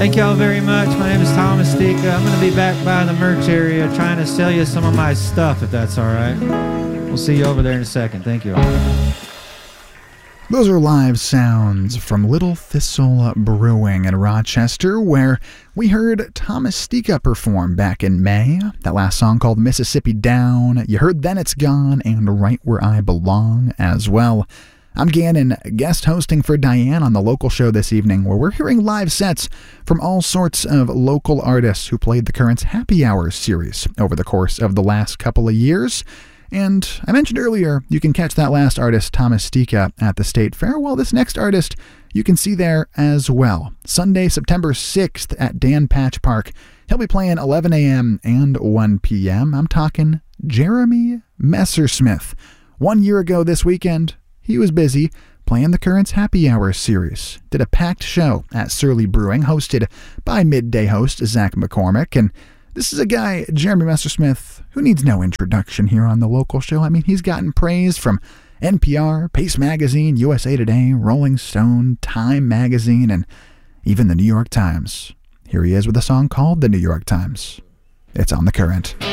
Thank y'all very much. My name is Thomas Stika. I'm going to be back by the merch area trying to sell you some of my stuff, if that's all right. We'll see you over there in a second. Thank you all. Those are live sounds from Little Thistle Brewing in Rochester, where we heard Thomas Stika perform back in May. That last song called Mississippi Down. You heard Then It's Gone and Right Where I Belong as well. I'm Gannon, guest hosting for Diane on the local show this evening, where we're hearing live sets from all sorts of local artists who played the Currents Happy Hour series over the course of the last couple of years. And I mentioned earlier, you can catch that last artist, Thomas Stika, at the State Fair. Well, this next artist you can see there as well. Sunday, September 6th at Dan Patch Park. He'll be playing 11 a.m. and 1 p.m. I'm talking Jeremy Messersmith. 1 year ago this weekend, he was busy playing the Currents Happy Hour series. Did a packed show at Surly Brewing, hosted by midday host Zach McCormick. And this is a guy, Jeremy Messersmith, who needs no introduction here on the local show. I mean, he's gotten praise from NPR, Pace Magazine, USA Today, Rolling Stone, Time Magazine, and even the New York Times. Here he is with a song called The New York Times. It's on The Current.